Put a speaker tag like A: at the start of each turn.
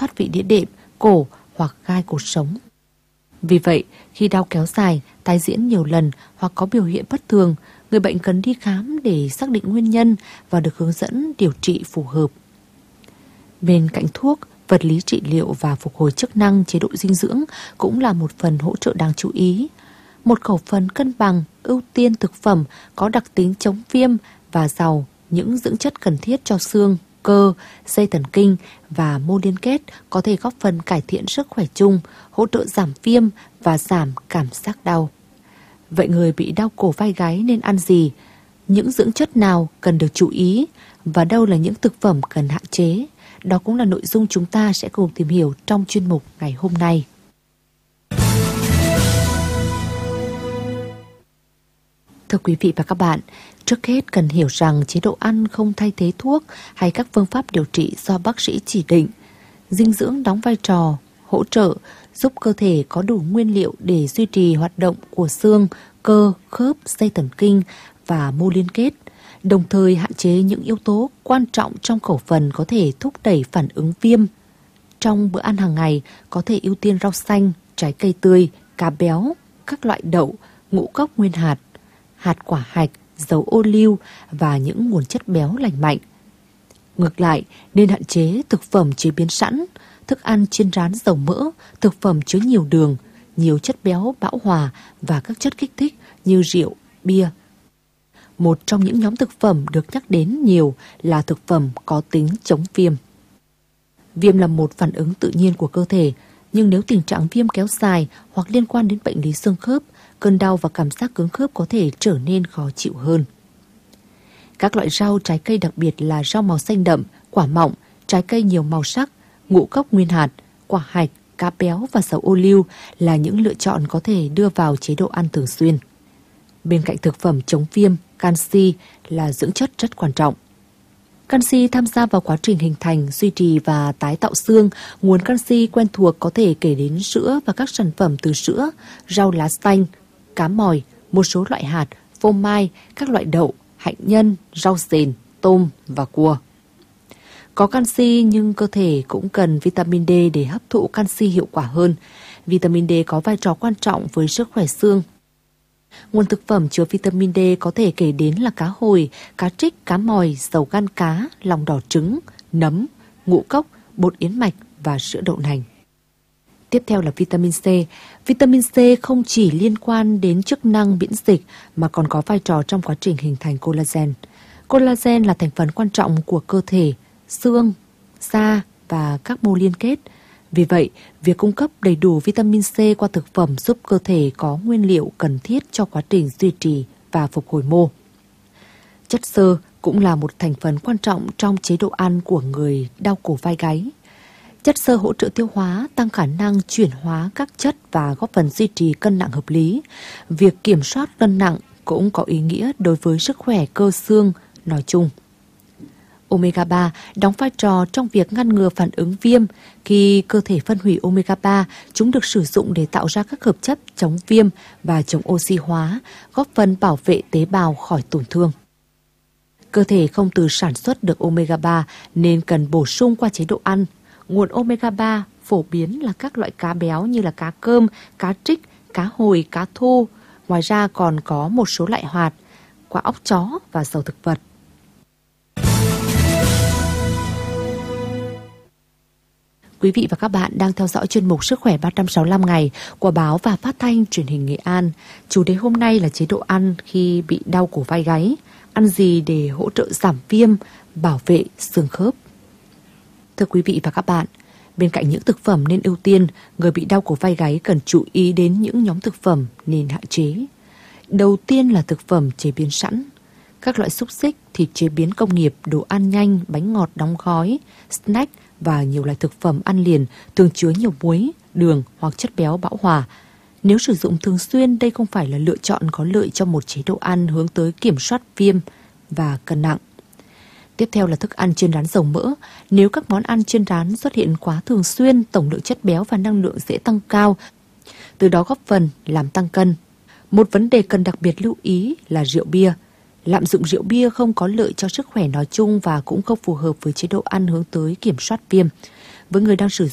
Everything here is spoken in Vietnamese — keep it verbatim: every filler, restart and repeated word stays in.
A: thoát vị đĩa đệm, cổ hoặc gai cột sống. Vì vậy, khi đau kéo dài, tái diễn nhiều lần hoặc có biểu hiện bất thường, người bệnh cần đi khám để xác định nguyên nhân và được hướng dẫn điều trị phù hợp. Bên cạnh thuốc, vật lý trị liệu và phục hồi chức năng, chế độ dinh dưỡng cũng là một phần hỗ trợ đáng chú ý. Một khẩu phần cân bằng, ưu tiên thực phẩm có đặc tính chống viêm và giàu những dưỡng chất cần thiết cho xương, cơ, dây thần kinh và mô liên kết có thể góp phần cải thiện sức khỏe chung, hỗ trợ giảm viêm và giảm cảm giác đau. Vậy người bị đau cổ vai gáy nên ăn gì? Những dưỡng chất nào cần được chú ý? Và đâu là những thực phẩm cần hạn chế? Đó cũng là nội dung chúng ta sẽ cùng tìm hiểu trong chuyên mục ngày hôm nay. Thưa quý vị và các bạn, trước hết cần hiểu rằng chế độ ăn không thay thế thuốc hay các phương pháp điều trị do bác sĩ chỉ định. Dinh dưỡng đóng vai trò hỗ trợ giúp cơ thể có đủ nguyên liệu để duy trì hoạt động của xương, cơ, khớp, dây thần kinh và mô liên kết, đồng thời hạn chế những yếu tố quan trọng trong khẩu phần có thể thúc đẩy phản ứng viêm. Trong bữa ăn hàng ngày, có thể ưu tiên rau xanh, trái cây tươi, cá béo, các loại đậu, ngũ cốc nguyên hạt, hạt quả hạch, dầu ô liu và những nguồn chất béo lành mạnh. Ngược lại, nên hạn chế thực phẩm chế biến sẵn, thức ăn chiên rán dầu mỡ, thực phẩm chứa nhiều đường, nhiều chất béo bão hòa và các chất kích thích như rượu, bia. Một trong những nhóm thực phẩm được nhắc đến nhiều là thực phẩm có tính chống viêm. Viêm là một phản ứng tự nhiên của cơ thể, nhưng nếu tình trạng viêm kéo dài hoặc liên quan đến bệnh lý xương khớp, cơn đau và cảm giác cứng khớp có thể trở nên khó chịu hơn. Các loại rau, trái cây đặc biệt là rau màu xanh đậm, quả mọng, trái cây nhiều màu sắc, ngũ cốc nguyên hạt, quả hạch, cá béo và dầu ô liu là những lựa chọn có thể đưa vào chế độ ăn thường xuyên. Bên cạnh thực phẩm chống viêm, canxi là dưỡng chất rất quan trọng. Canxi tham gia vào quá trình hình thành, duy trì và tái tạo xương. Nguồn canxi quen thuộc có thể kể đến sữa và các sản phẩm từ sữa, rau lá xanh, cá mòi, một số loại hạt, phô mai, các loại đậu, hạnh nhân, rau dền, tôm và cua. Có canxi nhưng cơ thể cũng cần vitamin D để hấp thụ canxi hiệu quả hơn. Vitamin D có vai trò quan trọng với sức khỏe xương. Nguồn thực phẩm chứa vitamin D có thể kể đến là cá hồi, cá trích, cá mòi, dầu gan cá, lòng đỏ trứng, nấm, ngũ cốc, bột yến mạch và sữa đậu nành. Tiếp theo là vitamin C. Vitamin C không chỉ liên quan đến chức năng miễn dịch mà còn có vai trò trong quá trình hình thành collagen. Collagen là thành phần quan trọng của cơ thể, xương, da và các mô liên kết. Vì vậy, việc cung cấp đầy đủ vitamin C qua thực phẩm giúp cơ thể có nguyên liệu cần thiết cho quá trình duy trì và phục hồi mô. Chất xơ cũng là một thành phần quan trọng trong chế độ ăn của người đau cổ vai gáy. Chất xơ hỗ trợ tiêu hóa, tăng khả năng chuyển hóa các chất và góp phần duy trì cân nặng hợp lý. Việc kiểm soát cân nặng cũng có ý nghĩa đối với sức khỏe cơ xương nói chung. Omega ba đóng vai trò trong việc ngăn ngừa phản ứng viêm. Khi cơ thể phân hủy omega ba, chúng được sử dụng để tạo ra các hợp chất chống viêm và chống oxy hóa, góp phần bảo vệ tế bào khỏi tổn thương. Cơ thể không tự sản xuất được omega ba nên cần bổ sung qua chế độ ăn. Nguồn omega ba phổ biến là các loại cá béo như là cá cơm, cá trích, cá hồi, cá thu. Ngoài ra còn có một số loại hoạt, quả óc chó và dầu thực vật. Quý vị và các bạn đang theo dõi chuyên mục Sức khỏe ba trăm sáu mươi lăm ngày của báo và phát thanh truyền hình Nghệ An. Chủ đề hôm nay là chế độ ăn khi bị đau cổ vai gáy. Ăn gì để hỗ trợ giảm viêm, bảo vệ xương khớp? Thưa quý vị và các bạn, bên cạnh những thực phẩm nên ưu tiên, người bị đau cổ vai gáy cần chú ý đến những nhóm thực phẩm nên hạn chế. Đầu tiên là thực phẩm chế biến sẵn. Các loại xúc xích, thịt chế biến công nghiệp, đồ ăn nhanh, bánh ngọt đóng gói, snack và nhiều loại thực phẩm ăn liền thường chứa nhiều muối, đường hoặc chất béo bão hòa. Nếu sử dụng thường xuyên, đây không phải là lựa chọn có lợi cho một chế độ ăn hướng tới kiểm soát viêm và cân nặng. Tiếp theo là thức ăn chiên rán dầu mỡ. Nếu các món ăn chiên rán xuất hiện quá thường xuyên, tổng lượng chất béo và năng lượng dễ tăng cao, từ đó góp phần làm tăng cân. Một vấn đề cần đặc biệt lưu ý là rượu bia. Lạm dụng rượu bia không có lợi cho sức khỏe nói chung và cũng không phù hợp với chế độ ăn hướng tới kiểm soát viêm. Với người đang sử